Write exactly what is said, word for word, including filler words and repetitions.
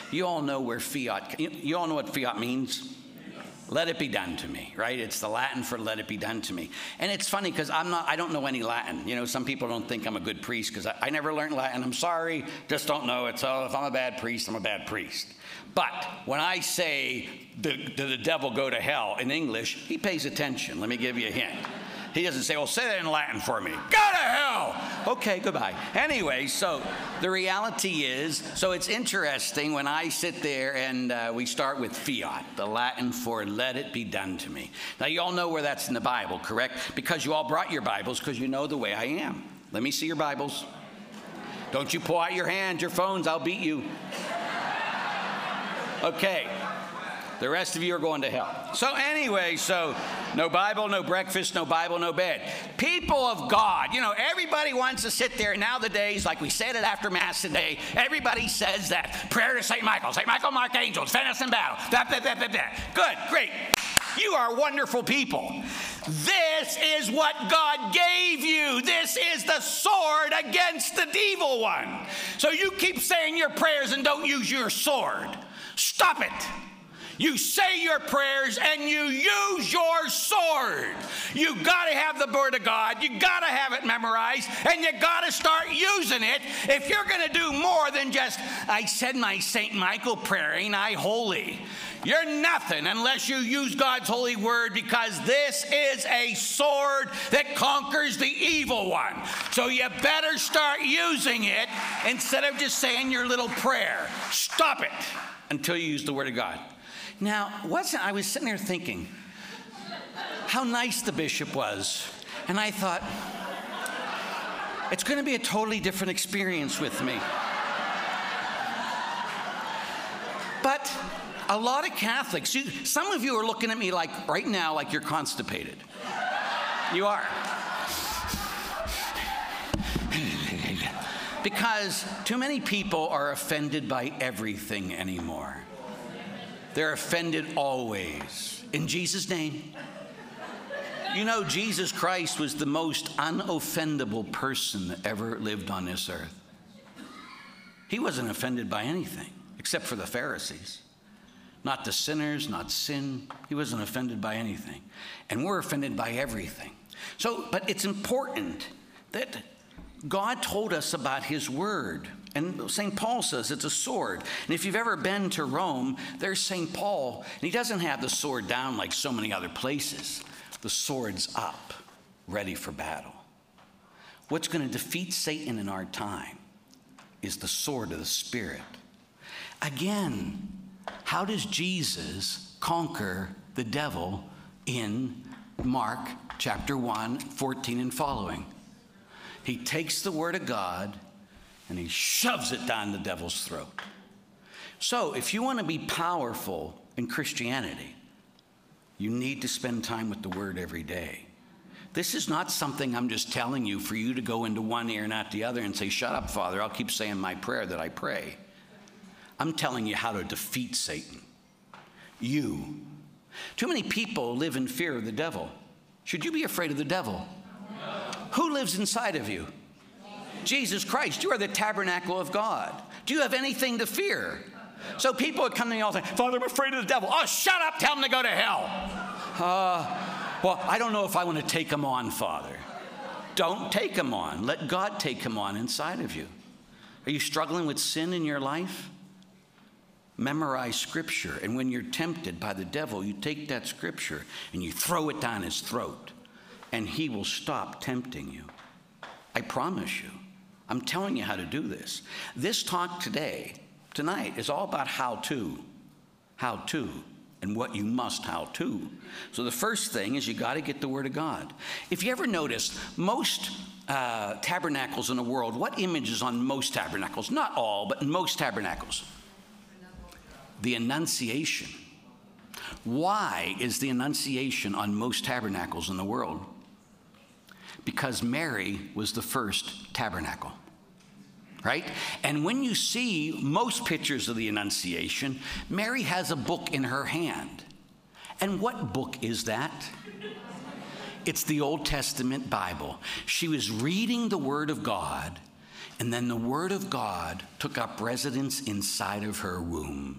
You all know where fiat, you, you all know what fiat means? Let it be done to me, right? It's the Latin for let it be done to me. And it's funny because I'm not, I don't know any Latin. You know, some people don't think I'm a good priest because I, I never learned Latin. I'm sorry, just don't know it. So if I'm a bad priest, I'm a bad priest. But when I say, the, the, the devil go to hell in English, he pays attention. Let me give you a hint. He doesn't say, well, say that in Latin for me. Go to hell. Okay, goodbye. Anyway, so the reality is, so it's interesting when I sit there and uh, we start with fiat, the Latin for let it be done to me. Now, you all know where that's in the Bible, correct? Because you all brought your Bibles because you know the way I am. Let me see your Bibles. Don't you pull out your hands, your phones, I'll beat you. Okay. The rest of you are going to hell. So anyway, so no Bible, no breakfast, no Bible, no bed. People of God, you know, everybody wants to sit there. Nowadays, like we said it after Mass today, everybody says that prayer to Saint Michael. Saint Michael, mark angels, defend us in battle. That, that, that, that, that. Good, great. You are wonderful people. This is what God gave you. This is the sword against the evil one. So you keep saying your prayers and don't use your sword. Stop it. You say your prayers and you use your sword. You got to have the word of God. You got to have it memorized, and you got to start using it. If you're going to do more than just, I said my Saint Michael prayer, ain't I holy? You're nothing unless you use God's holy word, because this is a sword that conquers the evil one. So you better start using it instead of just saying your little prayer. Stop it until you use the word of God. Now, what's, I was sitting there thinking how nice the bishop was. And I thought, it's going to be a totally different experience with me. But a lot of Catholics, you, some of you are looking at me like right now like you're constipated. You are. Because too many people are offended by everything anymore. They're offended always. In Jesus' name. You know, Jesus Christ was the most unoffendable person that ever lived on this earth. He wasn't offended by anything, except for the Pharisees. Not the sinners, not sin. He wasn't offended by anything. And we're offended by everything. So, but it's important that God told us about his word. And Saint Paul says it's a sword. And if you've ever been to Rome, there's Saint Paul. And he doesn't have the sword down like so many other places. The sword's up, ready for battle. What's going to defeat Satan in our time is the sword of the Spirit. Again, how does Jesus conquer the devil in Mark chapter one, fourteen and following? He takes the word of God and he shoves it down the devil's throat. So if you want to be powerful in Christianity, you need to spend time with the word every day. This is not something I'm just telling you for you to go into one ear and out the other and say, shut up, Father, I'll keep saying my prayer that I pray. I'm telling you how to defeat Satan. You. Too many people live in fear of the devil. Should you be afraid of the devil? No. Who lives inside of you? Jesus Christ. You are the tabernacle of God. Do you have anything to fear? So people would come to me all the time, Father, I'm afraid of the devil. Oh, shut up, tell him to go to hell. Uh, well, I don't know if I want to take him on, Father. Don't take him on. Let God take him on inside of you. Are you struggling with sin in your life? Memorize scripture, and when you're tempted by the devil, you take that scripture and you throw it down his throat, and he will stop tempting you. I promise you. I'm telling you how to do this. This talk today, tonight, is all about how to, how to, and what you must how to. So the first thing is you got to get the word of God. If you ever notice, most uh, tabernacles in the world, what image is on most tabernacles? Not all, but in most tabernacles. The Annunciation. Why is the Annunciation on most tabernacles in the world? Because Mary was the first tabernacle, right? And when you see most pictures of the Annunciation, Mary has a book in her hand. And what book is that? It's the Old Testament Bible. She was reading the Word of God, And then the word of God took up residence inside of her womb.